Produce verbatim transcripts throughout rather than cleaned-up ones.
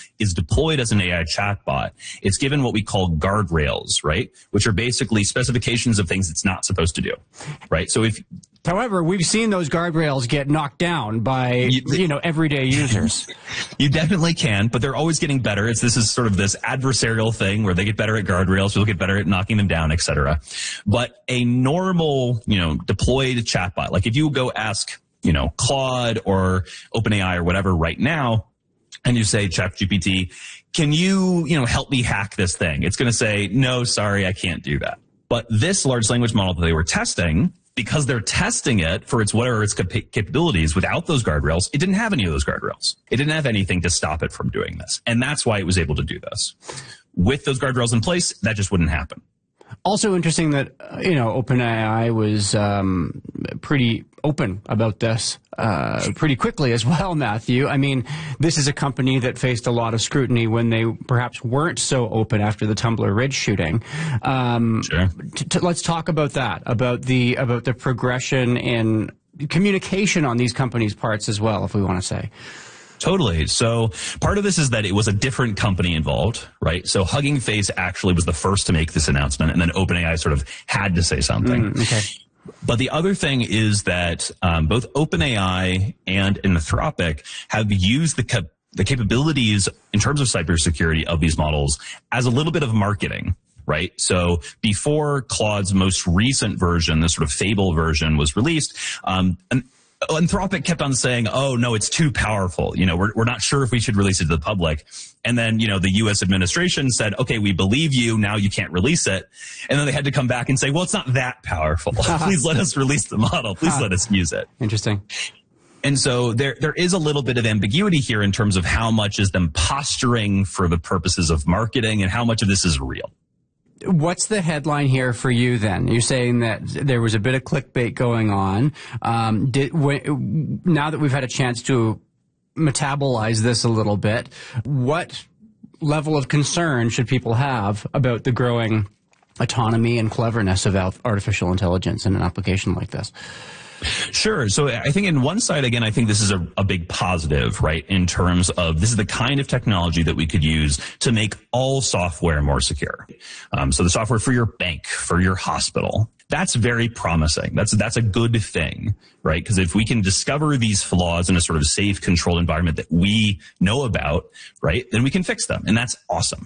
is deployed as an A I chatbot, it's given what we call guardrails, right? Which are basically specifications of things it's not supposed to do, right? So if However, we've seen those guardrails get knocked down by, you, you know, everyday users. You definitely can, but they're always getting better. It's this is sort of this adversarial thing where they get better at guardrails, we'll get better at knocking them down, et cetera. But a normal, you know, deployed chatbot, like if you go ask, you know, Claude or OpenAI or whatever right now, and you say, ChatGPT, can you, you know, help me hack this thing? It's going to say, no, sorry, I can't do that. But this large language model that they were testing, because they're testing it for its whatever its cap capabilities without those guardrails, it didn't have any of those guardrails. It didn't have anything to stop it from doing this. And that's why it was able to do this. With those guardrails in place, that just wouldn't happen. Also interesting that, uh, you know, OpenAI was um, pretty open about this uh, pretty quickly as well, Matthew. I mean, this is a company that faced a lot of scrutiny when they perhaps weren't so open after the Tumbler Ridge shooting. Um, sure. T t let's talk about that, about the about the progression in communication on these companies' parts as well, if we want to say. Totally. So part of this is that it was a different company involved, right? So Hugging Face actually was the first to make this announcement, and then OpenAI sort of had to say something. Mm, okay. But the other thing is that um, both OpenAI and Anthropic have used the cap the capabilities in terms of cybersecurity of these models as a little bit of marketing. Right. So before Claude's most recent version, the sort of Fable version was released, um, an Anthropic kept on saying, oh, no, it's too powerful. You know, we're, we're not sure if we should release it to the public. And then, you know, the U S administration said, okay, we believe you. Now you can't release it. And then they had to come back and say, well, it's not that powerful. Please let us release the model. Please let us use it. Interesting. And so there, there is a little bit of ambiguity here in terms of how much is them posturing for the purposes of marketing and how much of this is real. What's the headline here for you then? You're saying that there was a bit of clickbait going on. Um, did, w now that we've had a chance to metabolize this a little bit, what level of concern should people have about the growing autonomy and cleverness of artificial intelligence in an application like this? Sure. So I think in one side, again, I think this is a, a big positive, right, in terms of this is the kind of technology that we could use to make all software more secure. Um, so the software for your bank, for your hospital, that's very promising. That's, that's a good thing, right? Because if we can discover these flaws in a sort of safe, controlled environment that we know about, right, then we can fix them. And that's awesome.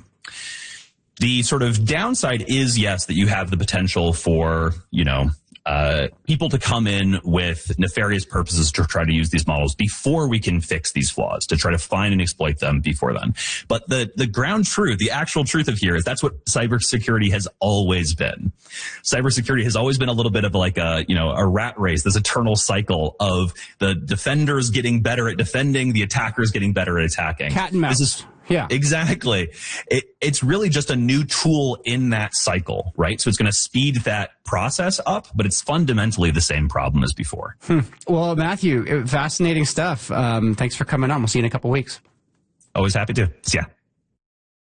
The sort of downside is, yes, that you have the potential for, you know, Uh, people to come in with nefarious purposes to try to use these models before we can fix these flaws, to try to find and exploit them before then. But the, the ground truth, the actual truth of here is that's what cybersecurity has always been. Cybersecurity has always been a little bit of like a, you know, a rat race, this eternal cycle of the defenders getting better at defending, the attackers getting better at attacking. Cat and mouse. This is, Yeah, exactly. It, it's really just a new tool in that cycle, right? So it's going to speed that process up, but it's fundamentally the same problem as before. Hmm. Well, Matthew, fascinating stuff. Um, thanks for coming on. We'll see you in a couple weeks. Always happy to. Yeah.